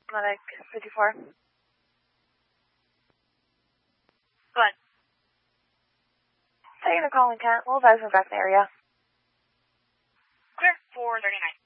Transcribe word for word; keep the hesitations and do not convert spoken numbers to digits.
Medic fifty-four. Go ahead. Taking a call in Kent. We'll advise we're back in the area. Clear, four thirty-nine.